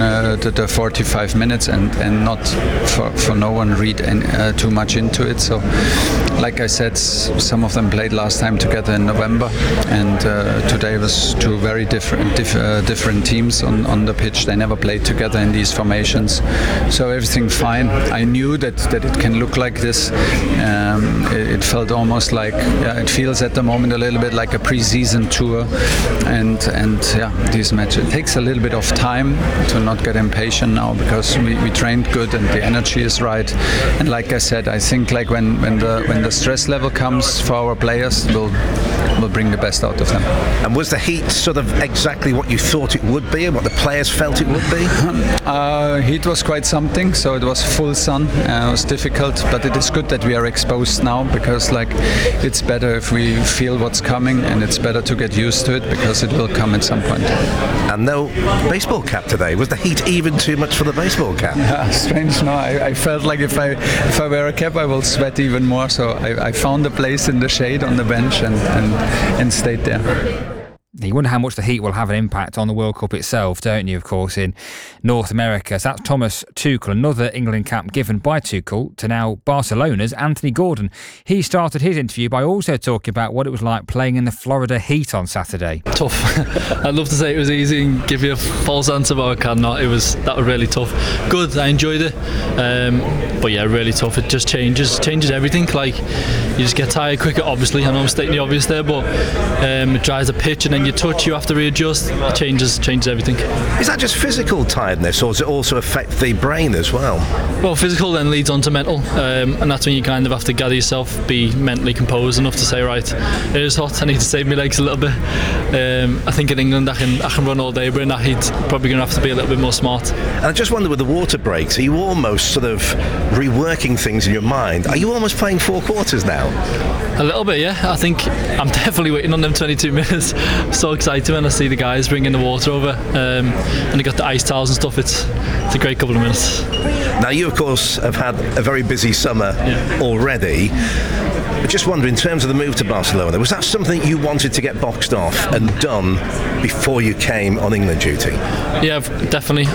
the 45 minutes and not for no one read too much into it. So, like I said, some of them played last time together in November, and today was two very different teams on the pitch. They never played together in these formations, so everything fine. I knew that it can look like this. It felt almost like, it feels at the moment a little bit like a pre-season tour, and these matches, it takes a little bit of time to not get impatient now, because we trained good and the energy is right. And like I said, I think like when the stress level comes for our players, we'll bring the best out of them. And was the heat sort of exactly what you thought it would be and what the players felt it would be? Heat was quite something, so it was full sun. It was difficult, but it is good that we are exposed now, because like it's better if we feel what's coming, and it's better to get used to it, because it will come at some point. And no baseball cap today. Was the heat even too much for the baseball cap? Yeah, strange. No, I felt like if I wear a cap I will sweat even more, so I found a place in the shade on the bench and stayed there. You wonder how much the heat will have an impact on the World Cup itself, don't you, of course, in North America. So that's Thomas Tuchel, another England cap given by Tuchel to now Barcelona's Anthony Gordon. He started his interview by also talking about what it was like playing in the Florida heat on Saturday. Tough. I'd love to say it was easy and give you a false answer, but I cannot. That was really tough. Good, I enjoyed it. But yeah, really tough. It just changes everything. Like, you just get tired quicker, obviously. I know I'm stating the obvious there, but it dries the pitch, and then you touch, you have to readjust. It changes everything. Is that just physical tiredness, or does it also affect the brain as well? Well, physical then leads on to mental, and that's when you kind of have to gather yourself, be mentally composed enough to say, right, it is hot, I need to save my legs a little bit. I think in England I can run all day, but in that heat probably going to have to be a little bit more smart. And I just wonder, with the water breaks, are you almost sort of reworking things in your mind? Are you almost playing four quarters now? A little bit, yeah. I think I'm definitely waiting on them 22 minutes. I'm so excited when I see the guys bringing the water over, and they got the ice towels and stuff. It's a great couple of minutes. Now, you of course have had a very busy summer already. I just wonder, in terms of the move to Barcelona, was that something you wanted to get boxed off and done before you came on England duty? Yeah, definitely.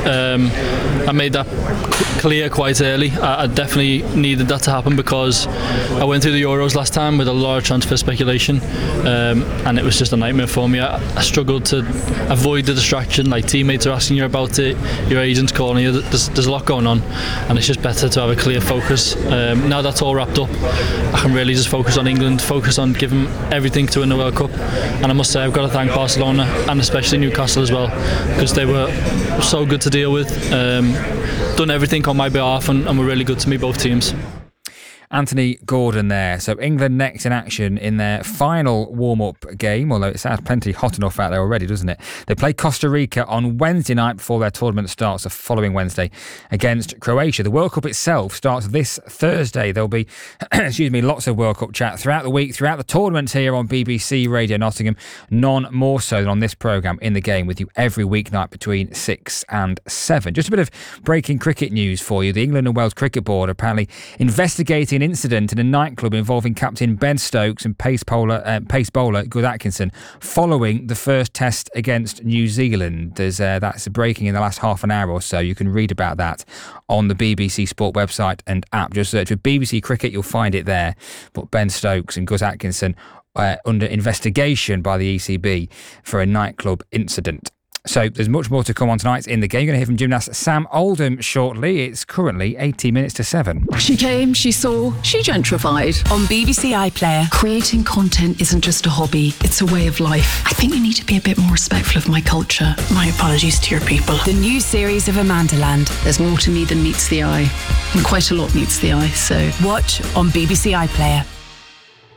I made that clear quite early. I definitely needed that to happen, because I went through the Euros last time with a lot of transfer speculation, and it was just a nightmare for me. I struggled to avoid the distraction, like teammates are asking you about it, your agent's calling you, there's a lot going on, and it's just better to have a clear focus. Now that's all wrapped up, I can really just focus on England, focus on giving everything to win the World Cup. And I must say, I've got to thank Barcelona, and especially Newcastle as well, because they were so good to deal with, done everything on my behalf, and were really good to me, both teams. Anthony Gordon there. So England next in action in their final warm-up game, although it sounds plenty hot enough out there already, doesn't it? They play Costa Rica on Wednesday night before their tournament starts the following Wednesday against Croatia. The World Cup itself starts this Thursday. There'll be, lots of World Cup chat throughout the week, throughout the tournament here on BBC Radio Nottingham. None more so than on this programme, In the Game, with you every weeknight between 6 and 7. Just a bit of breaking cricket news for you. The England and Wales Cricket Board apparently investigating an incident in a nightclub involving captain Ben Stokes and pace bowler Gus Atkinson following the first test against New Zealand. That's breaking in the last half an hour or so. You can read about that on the BBC Sport website and app. Just search for BBC Cricket, you'll find it there. But Ben Stokes and Gus Atkinson under investigation by the ECB for a nightclub incident. So there's much more to come on tonight In the Game. You're going to hear from gymnast Sam Oldham shortly. It's currently 18 minutes to 7. She came, she saw, she gentrified. On BBC iPlayer. Creating content isn't just a hobby, it's a way of life. I think you need to be a bit more respectful of my culture. My apologies to your people. The new series of Amandaland. There's more to me than meets the eye. And quite a lot meets the eye, so... Watch on BBC iPlayer.